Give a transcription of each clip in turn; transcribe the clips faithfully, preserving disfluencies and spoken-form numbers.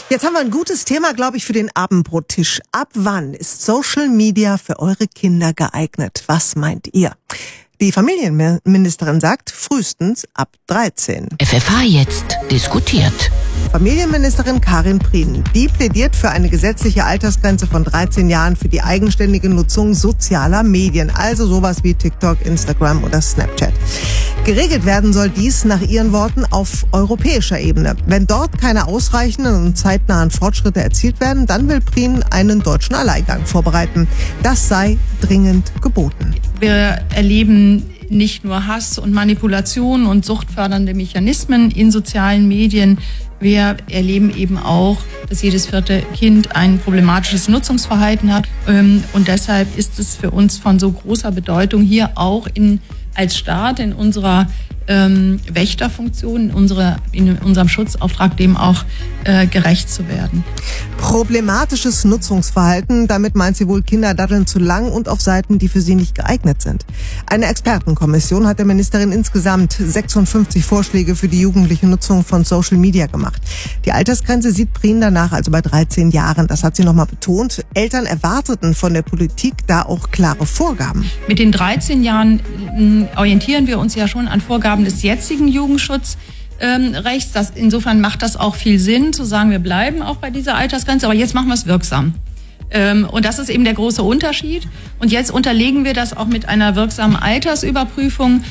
Jetzt haben wir ein gutes Thema, glaube ich, für den Abendbrottisch. Ab wann ist Social Media für eure Kinder geeignet? Was meint ihr? Die Familienministerin sagt, frühestens ab dreizehn. F F H jetzt diskutiert. Familienministerin Karin Prien, die plädiert für eine gesetzliche Altersgrenze von dreizehn Jahren für die eigenständige Nutzung sozialer Medien, also sowas wie TikTok, Instagram oder Snapchat. Geregelt werden soll dies nach ihren Worten auf europäischer Ebene. Wenn dort keine ausreichenden und zeitnahen Fortschritte erzielt werden, dann will Prien einen deutschen Alleingang vorbereiten. Das sei dringend geboten. Wir erleben nicht nur Hass und Manipulation und suchtfördernde Mechanismen in sozialen Medien. Wir erleben eben auch, dass jedes vierte Kind ein problematisches Nutzungsverhalten hat. Und deshalb ist es für uns von so großer Bedeutung, hier auch in, als Staat in unserer ähm, Wächterfunktion, in, unsere, in unserem Schutzauftrag dem auch äh, gerecht zu werden. Problematisches Nutzungsverhalten, damit meint sie wohl, Kinder daddeln zu lang und auf Seiten, die für sie nicht geeignet sind. Eine Expertenkommission hat der Ministerin insgesamt sechsundfünfzig Vorschläge für die jugendliche Nutzung von Social Media gemacht. Die Altersgrenze sieht Prien danach also bei dreizehn Jahren. Das hat sie nochmal betont. Eltern erwarteten von der Politik da auch klare Vorgaben. Mit den dreizehn Jahren äh, orientieren wir uns ja schon an Vorgaben des jetzigen Jugendschutzrechts. Ähm, das, insofern macht das auch viel Sinn, zu sagen, wir bleiben auch bei dieser Altersgrenze, aber jetzt machen wir es wirksam. Ähm, und das ist eben der große Unterschied. Und jetzt unterlegen wir das auch mit einer wirksamen Altersüberprüfung.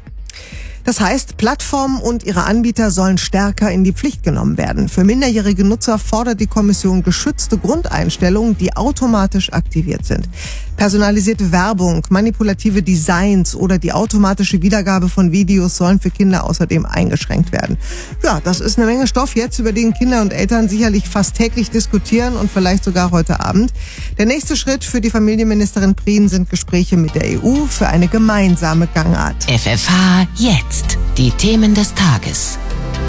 Das heißt, Plattformen und ihre Anbieter sollen stärker in die Pflicht genommen werden. Für minderjährige Nutzer fordert die Kommission geschützte Grundeinstellungen, die automatisch aktiviert sind. Personalisierte Werbung, manipulative Designs oder die automatische Wiedergabe von Videos sollen für Kinder außerdem eingeschränkt werden. Ja, das ist eine Menge Stoff jetzt, über den Kinder und Eltern sicherlich fast täglich diskutieren und vielleicht sogar heute Abend. Der nächste Schritt für die Familienministerin Prien sind Gespräche mit der E U für eine gemeinsame Gangart. F F H jetzt. Die Themen des Tages.